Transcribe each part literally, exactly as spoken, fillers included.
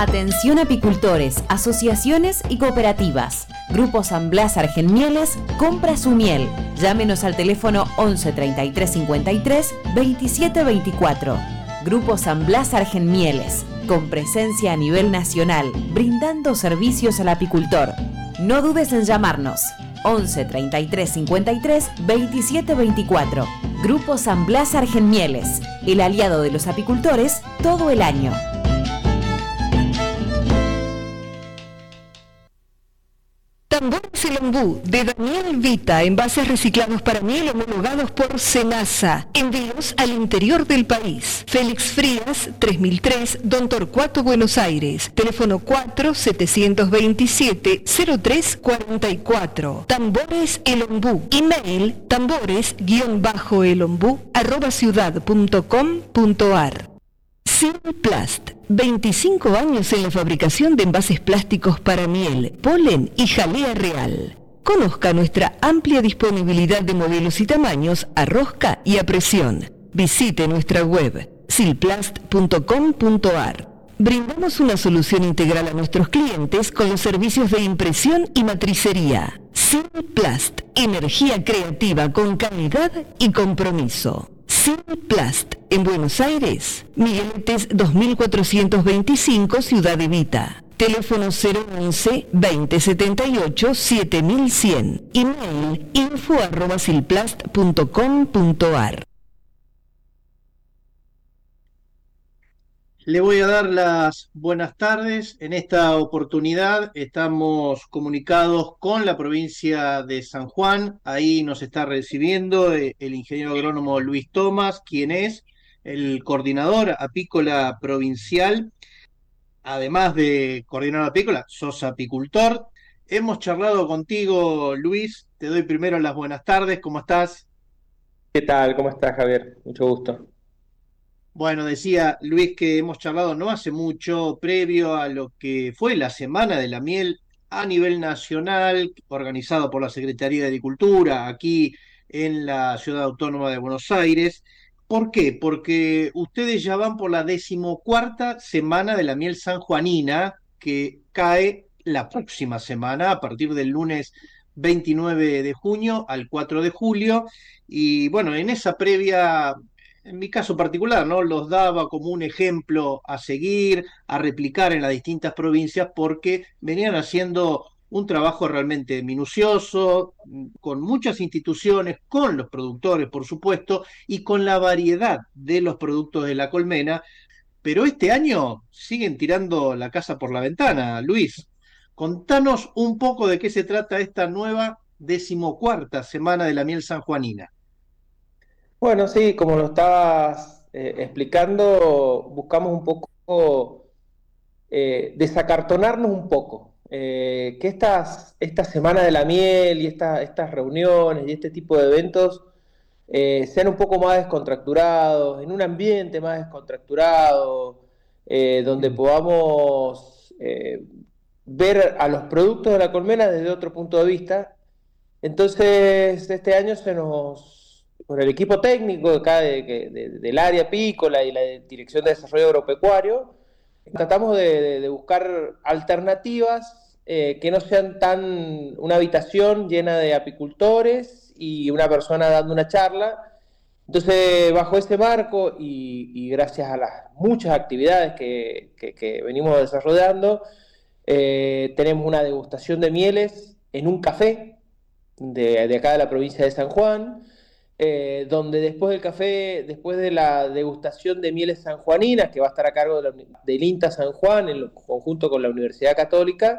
Atención apicultores, asociaciones y cooperativas. Grupo San Blas Argenmieles compra su miel. Llámenos al teléfono once treinta y tres cincuenta y tres veintisiete veinticuatro. Grupo San Blas Argenmieles, con presencia a nivel nacional, brindando servicios al apicultor. No dudes en llamarnos. once treinta y tres cincuenta y tres veintisiete veinticuatro. Grupo San Blas Argenmieles, el aliado de los apicultores todo el año. Tambores El Ombú, de Daniel Vita, envases reciclados para miel homologados por SENASA. Envíos al interior del país. Félix Frías, tres mil tres, Don Torcuato, Buenos Aires. Teléfono cuatro setecientos veintisiete cero tres cuarenta y cuatro. Tambores El Ombú. Email tambores-elombú arroba ciudad punto com punto ar. Silplast, veinticinco años en la fabricación de envases plásticos para miel, polen y jalea real. Conozca nuestra amplia disponibilidad de modelos y tamaños a rosca y a presión. Visite nuestra web silplast punto com punto ar. Brindamos una solución integral a nuestros clientes con los servicios de impresión y matricería. Silplast, energía creativa con calidad y compromiso. Silplast, en Buenos Aires, Migueletes dos mil cuatrocientos veinticinco, Ciudad Evita. Teléfono cero once, veinte setenta y ocho, siete mil cien. Email info arroba silplast punto com punto ar. Le voy a dar las buenas tardes. En esta oportunidad estamos comunicados con la provincia de San Juan. Ahí nos está recibiendo el ingeniero agrónomo Luis Tomás, quien es el coordinador apícola provincial. Además de coordinador apícola, sos apicultor. Hemos charlado contigo, Luis. Te doy primero las buenas tardes. ¿Cómo estás? ¿Qué tal? ¿Cómo estás, Javier? Mucho gusto. Bueno, decía Luis que hemos charlado no hace mucho, previo a lo que fue la Semana de la Miel a nivel nacional, organizado por la Secretaría de Agricultura aquí en la Ciudad Autónoma de Buenos Aires. ¿Por qué? Porque ustedes ya van por la decimocuarta Semana de la Miel sanjuanina, que cae la próxima semana, a partir del lunes veintinueve de junio al cuatro de julio. Y bueno, en esa previa, en mi caso particular, ¿no? Los daba como un ejemplo a seguir, a replicar en las distintas provincias, porque venían haciendo un trabajo realmente minucioso, con muchas instituciones, con los productores, por supuesto, y con la variedad de los productos de la colmena. Pero este año siguen tirando la casa por la ventana. Luis, contanos un poco de qué se trata esta nueva decimocuarta Semana de la Miel sanjuanina. Bueno, sí, como lo estabas eh, explicando, buscamos un poco eh, desacartonarnos un poco. Eh, que estas, esta Semana de la Miel y esta, estas reuniones y este tipo de eventos eh, sean un poco más descontracturados, en un ambiente más descontracturado, eh, donde podamos eh, ver a los productos de la colmena desde otro punto de vista. Entonces, este año se nos, con el equipo técnico de acá de, de, del área apícola y la Dirección de Desarrollo Agropecuario, tratamos de, de, de buscar alternativas eh, que no sean tan una habitación llena de apicultores y una persona dando una charla. Entonces, bajo ese marco y, y gracias a las muchas actividades que, que, que venimos desarrollando, eh, tenemos una degustación de mieles en un café de, de acá de la provincia de San Juan, eh, donde después del café, después de la degustación de mieles sanjuaninas, que va a estar a cargo de la, del INTA San Juan, en conjunto con la Universidad Católica,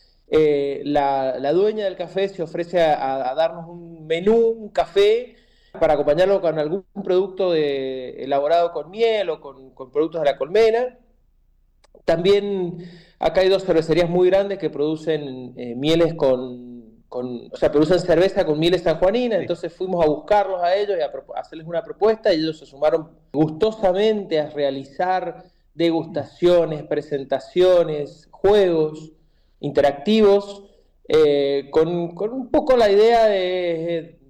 eh, la, la dueña del café se ofrece a, a darnos un menú, un café, para acompañarlo con algún producto de, elaborado con miel o con, con productos de la colmena. También acá hay dos cervecerías muy grandes que producen eh, mieles con, con, o sea, producen cerveza con mieles sanjuaninas, entonces fuimos a buscarlos a ellos y a, a hacerles una propuesta y ellos se sumaron gustosamente a realizar degustaciones, presentaciones, juegos interactivos, eh, con, con un poco la idea de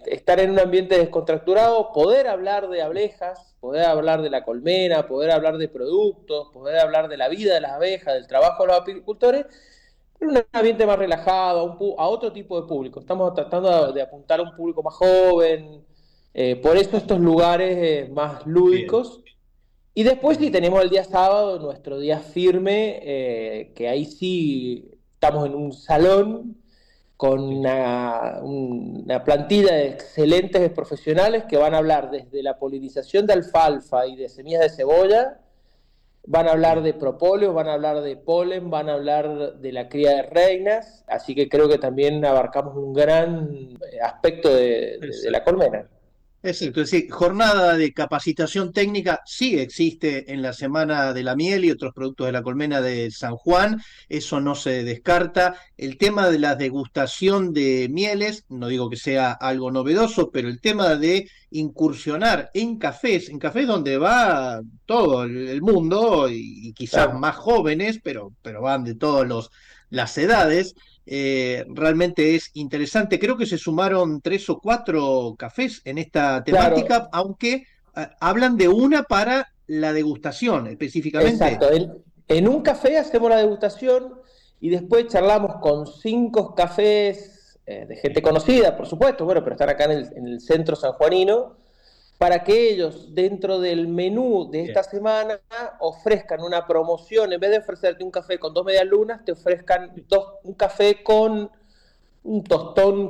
estar en un ambiente descontracturado, poder hablar de abejas, poder hablar de la colmena, poder hablar de productos, poder hablar de la vida de las abejas, del trabajo de los apicultores, en un ambiente más relajado, a, un, a otro tipo de público. Estamos tratando de, de apuntar a un público más joven, eh, por eso estos lugares eh, más lúdicos. Bien. Y después sí tenemos el día sábado, nuestro día firme, eh, que ahí sí estamos en un salón con una, una plantilla de excelentes profesionales que van a hablar desde la polinización de alfalfa y de semillas de cebolla, van a hablar de propóleos, van a hablar de polen, van a hablar de la cría de reinas, así que creo que también abarcamos un gran aspecto de, de, de la colmena. Exacto, es decir, jornada de capacitación técnica sí existe en la Semana de la Miel y otros productos de la colmena de San Juan, eso no se descarta. El tema de la degustación de mieles, no digo que sea algo novedoso, pero el tema de incursionar en cafés, en cafés donde va todo el mundo y, y quizás claro. más jóvenes, pero, pero van de todas las edades. Eh, realmente es interesante. Creo que se sumaron tres o cuatro cafés en esta temática, claro. aunque eh, hablan de una para la degustación específicamente. Exacto. En, en un café hacemos la degustación y después charlamos con cinco cafés eh, de gente conocida, por supuesto, bueno, pero están acá en el, en el centro sanjuanino, para que ellos, dentro del menú de esta Bien. semana, ofrezcan una promoción. En vez de ofrecerte un café con dos medialunas, te ofrezcan dos, un café con un tostón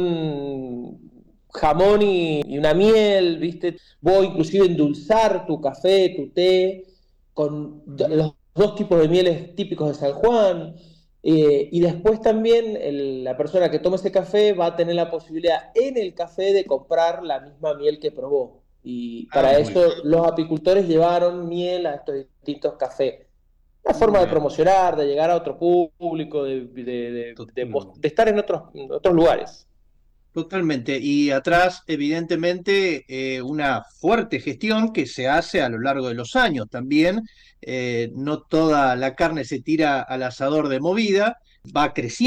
con jamón y, y una miel, ¿viste? Vos inclusive endulzar tu café, tu té, con los dos tipos de mieles típicos de San Juan. Eh, y después también el, la persona que tome ese café va a tener la posibilidad en el café de comprar la misma miel que probó. Y para ah, eso los apicultores llevaron miel a estos distintos cafés. Una forma de promocionar, de llegar a otro público, de, de, de, de, de estar en otros, en otros lugares. Totalmente. Y atrás, evidentemente, eh, una fuerte gestión que se hace a lo largo de los años también. Eh, no toda la carne se tira al asador de movida, va creciendo.